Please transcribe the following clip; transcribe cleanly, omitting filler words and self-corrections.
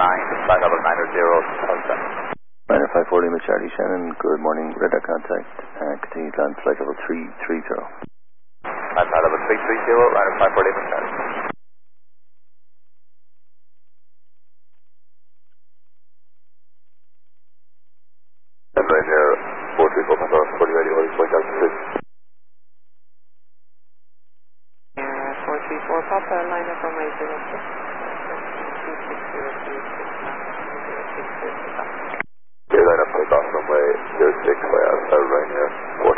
flight level 900, Niner 540 with Charlie Shannon, good morning, radar contact, continue to land flight level 330. Flight level 330, Niner 540 with Charlie. Rainier 434 Pandora 40 radio, point altitude. 434 Papa, line up on my 06. Line up takeoff runway 06 via Rainier